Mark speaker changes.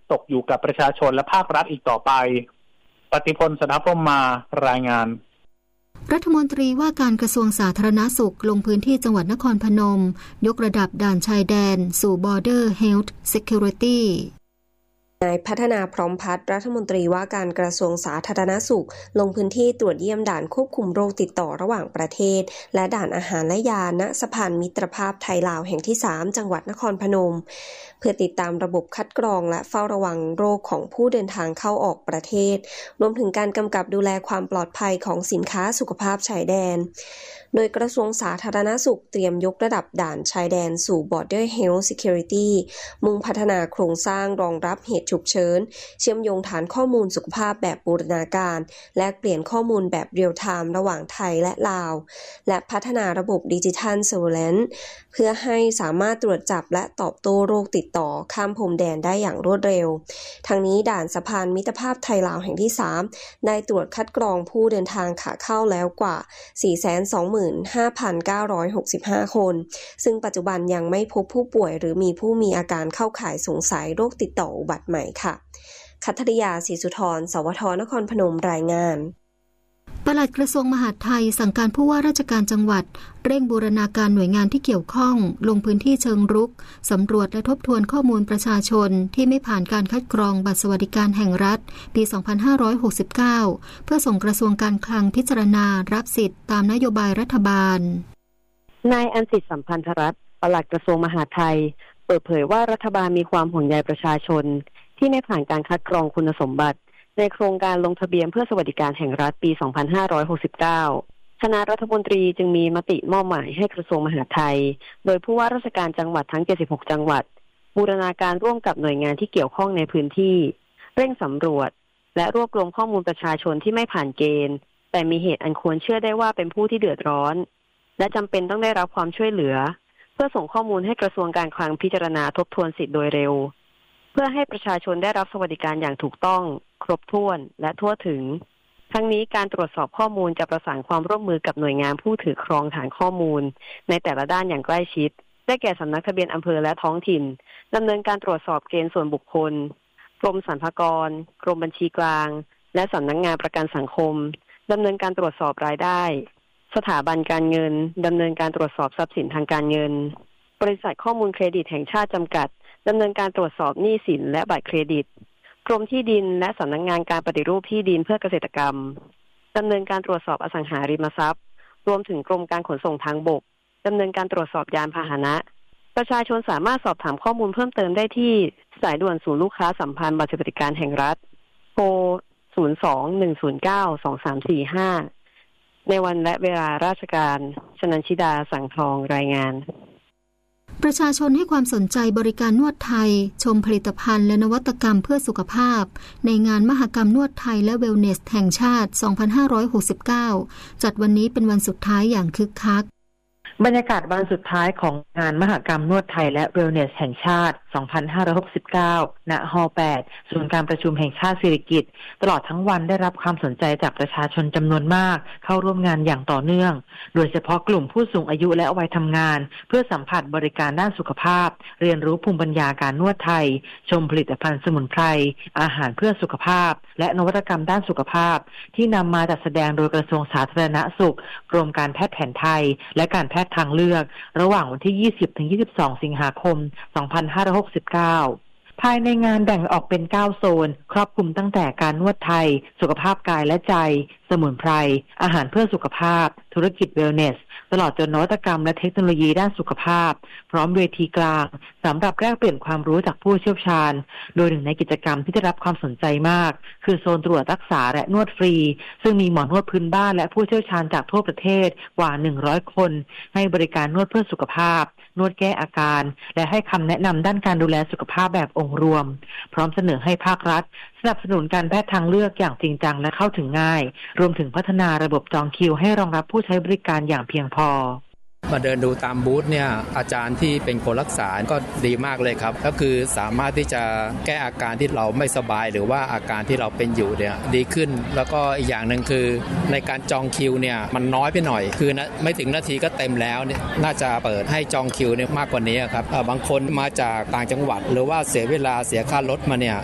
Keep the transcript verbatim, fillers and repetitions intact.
Speaker 1: ตกอยู่กับประชาชนและภาครัฐอีกต่อไปปฏิพล สนพรหมมารายงาน
Speaker 2: รัฐมนตรีว่าการกระทรวงสาธารณสุขลงพื้นที่จังหวัดนครพนมยกระดับด่านชายแดนสู่ Border Health Security
Speaker 3: นายพัฒนาพร้อมพัฒน์รัฐมนตรีว่าการกระทรวงสาธารณสุขลงพื้นที่ตรวจเยี่ยมด่านควบคุมโรคติดต่อระหว่างประเทศและด่านอาหารและยาณสะพานมิตรภาพไทยลาวแห่งที่สามจังหวัดนครพนมเพื่อติดตามระบบคัดกรองและเฝ้าระวังโรคของผู้เดินทางเข้าออกประเทศรวมถึงการกำกับดูแลความปลอดภัยของสินค้าสุขภาพชายแดนโดยกระทรวงสาธารณสุขเตรียมยกระดับด่านชายแดนสู่ Border Health Security มุ่งพัฒนาโครงสร้างรองรับเหตุฉุกเฉินเชื่อมโยงฐานข้อมูลสุขภาพแบบบูรณาการแลกเปลี่ยนข้อมูลแบบเรียลไทม์ระหว่างไทยและลาวและพัฒนาระบบดิจิทัลเซอร์เวลแลนซ์เพื่อให้สามารถตรวจจับและตอบโต้โรคติดต่อข้ามพรมแดนได้อย่างรวดเร็วทั้งนี้ด่านสะพานมิตรภาพไทยลาวแห่งที่สามได้ตรวจคัดกรองผู้เดินทางขาเข้าแล้วกว่า สี่แสนสองหมื่นห้าพันเก้าร้อยหกสิบห้า คนซึ่งปัจจุบันยังไม่พบผู้ป่วยหรือมีผู้มีอาการเข้าข่ายสงสัยโรคติดต่ออุบัติใหม่ค่ะคัทริยาศรีสุธรสวทนครพนมรายงานปลัดกระทรวงมหาดไทยสั่งการผู้ว่าราชการจังหวัดเร่งบูรณาการหน่วยงานที่เกี่ยวข้องลงพื้นที่เชิงรุกสำรวจและทบทวนข้อมูลประชาชนที่ไม่ผ่านการคัดกรองบัตรสวัสดิการแห่งรัฐปี สองพันห้าร้อยหกสิบเก้า เพื่อส่งกระทรวงการคลังพิจารณารับสิทธิ์ตามนโยบายรัฐบาล
Speaker 4: นายอันสิทธิ์สัมพันธรัตน์ปลัดกระทรวงมหาดไทยเปิดเผยว่ารัฐบาลมีความห่วงใยประชาชนที่ไม่ผ่านการคัดกรองคุณสมบัติในโครงการลงทะเบียนเพื่อสวัสดิการแห่งรัฐปี สองพันห้าร้อยหกสิบเก้า คณะรัฐมนตรีจึงมีมติมอบหมายให้กระทรวงมหาดไทยโดยผู้ว่าราชการจังหวัดทั้ง เจ็ดสิบหก จังหวัดบูรณาการร่วมกับหน่วยงานที่เกี่ยวข้องในพื้นที่เร่งสำรวจและรวบรวมข้อมูลประชาชนที่ไม่ผ่านเกณฑ์แต่มีเหตุอันควรเชื่อได้ว่าเป็นผู้ที่เดือดร้อนและจำเป็นต้องได้รับความช่วยเหลือเพื่อส่งข้อมูลให้กระทรวงการคลังพิจารณาทบทวนสิทธิ์โดยเร็วเพื่อให้ประชาชนได้รับสวัสดิการอย่างถูกต้องครบถ้วนและทั่วถึงทั้งนี้การตรวจสอบข้อมูลจะประสานความร่วมมือกับหน่วยงานผู้ถือครองฐานข้อมูลในแต่ละด้านอย่างใกล้ชิดได้แก่สำนักทะเบียนอำเภอและท้องถิ่นดำเนินการตรวจสอบเกณฑ์ส่วนบุคคลกรมสรรพากรกรมบัญชีกลางและสำนักงานประกันสังคมดำเนินการตรวจสอบรายได้สถาบันการเงินดำเนินการตรวจสอบทรัพย์สินทางการเงินบริษัทข้อมูลเครดิตแห่งชาติจำกัดดำเนินการตรวจสอบหนี้สินและบัตรเครดิตกรมที่ดินและสำนักงานการปฏิรูปที่ดินเพื่อเกษตรกรรมดำเนินการตรวจสอบอสังหาริมทรัพย์รวมถึงกรมการขนส่งทางบกดำเนินการตรวจสอบยานพาหนะประชาชนสามารถสอบถามข้อมูลเพิ่มเติมได้ที่สายด่วนศูนย์ลูกค้าสัมพันธ์บัตรสวัสดิการแห่งรัฐโทร ศูนย์ สอง หนึ่ง ศูนย์ เก้า สอง สาม สี่ ห้า ในวันและเวลาราชการชนันชิดาสังทองรายงาน
Speaker 2: ประชาชนให้ความสนใจบริการนวดไทยชมผลิตภัณฑ์และนวัตกรรมเพื่อสุขภาพในงานมหกรรมนวดไทยและเวลเนสแห่งชาติ สองพันห้าร้อยหกสิบเก้า จัดวันนี้เป็นวันสุดท้ายอย่างคึกคัก
Speaker 5: บรรยากาศวันสุดท้ายของงานมหกรรมนวดไทยและเวลเนสแห่งชาติ สองพันห้าร้อยหกสิบเก้า ณ ฮอลล์ แปด ศูนย์การประชุมแห่งชาติสิริกิติ์ตลอดทั้งวันได้รับความสนใจจากประชาชนจำนวนมากเข้าร่วมงานอย่างต่อเนื่องโดยเฉพาะกลุ่มผู้สูงอายุและวัยทำงานเพื่อสัมผัสบริการด้านสุขภาพเรียนรู้ภูมิปัญญาการนวดไทยชมผลิตภัณฑ์สมุนไพรอาหารเพื่อสุขภาพและนวัตกรรมด้านสุขภาพที่นำมาจัดแสดงโดยกระทรวงสาธารณสุขกรมการแพทย์แผนไทยและการแพทย์ทางเลือกระหว่างวันที่ ยี่สิบถึงยี่สิบสอง สิงหาคม สองพันห้าร้อยหกสิบเก้า ภายในงานแบ่งออกเป็นเก้าโซนครอบคลุมตั้งแต่การนวดไทยสุขภาพกายและใจสมุนไพรอาหารเพื่อสุขภาพธุรกิจเวลเนสตลอดจนนวัตกรรมและเทคโนโลยีด้านสุขภาพพร้อมเวทีกลางสำหรับแลกเปลี่ยนความรู้จากผู้เชี่ยวชาญโดยหนึ่งในกิจกรรมที่ได้รับความสนใจมากคือโซนตรวจรักษาและนวดฟรีซึ่งมีหมอนวดพื้นบ้านและผู้เชี่ยวชาญจากทั่วประเทศกว่าหนึ่งร้อยคนให้บริการนวดเพื่อสุขภาพนวดแก้อาการและให้คำแนะนำด้านการดูแลสุขภาพแบบองค์รวมพร้อมเสนอให้ภาครัฐสนับสนุนการแพทย์ทางเลือกอย่างจริงจังและเข้าถึงง่ายรวมถึงพัฒนาระบบจองคิวให้รองรับผู้ใช้บริการอย่างเพียงพอ
Speaker 6: มาเดินดูตามบูธเนี่ยอาจารย์ที่เป็นคนรักษาก็ดีมากเลยครับก็คือสามารถที่จะแก้อาการที่เราไม่สบายหรือว่าอาการที่เราเป็นอยู่เนี่ยดีขึ้นแล้วก็อีกอย่างนึงคือในการจองคิวเนี่ยมันน้อยไปหน่อยคือไม่ถึงนาทีก็เต็มแล้วเนี่ยน่าจะเปิดให้จองคิวเนี่ยมากกว่านี้ครับบางคนมาจากต่างจังหวัดหรือว่าเสียเวลาเสียค่ารถมาเนี่ย